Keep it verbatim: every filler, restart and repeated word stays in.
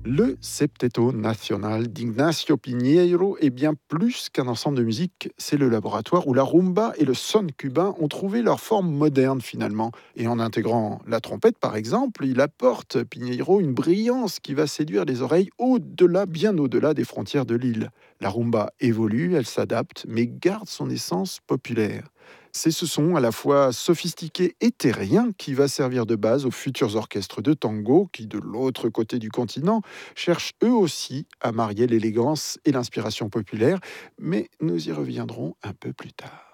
Le Septeto Nacional d'Ignacio Piñeiro est bien plus qu'un ensemble de musique. C'est le laboratoire où la rumba et le son cubain ont trouvé leur forme moderne finalement. Et en intégrant la trompette par exemple, il apporte Piñeiro une brillance qui va séduire les oreilles au-delà, bien au-delà des frontières de l'île. La rumba évolue, elle s'adapte, mais garde son essence populaire. C'est ce son à la fois sophistiqué et terrien qui va servir de base aux futurs orchestres de tango qui, de l'autre côté du continent, cherchent eux aussi à marier l'élégance et l'inspiration populaire, mais nous y reviendrons un peu plus tard.